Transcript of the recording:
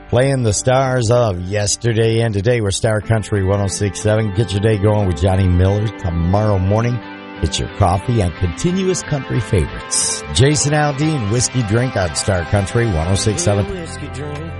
Playing the stars of yesterday and today. We're Star Country 106.7. Get your day going with Johnny Miller tomorrow morning. Get your coffee and continuous country favorites. Jason Aldean, Whiskey Drink on Star Country 106.7.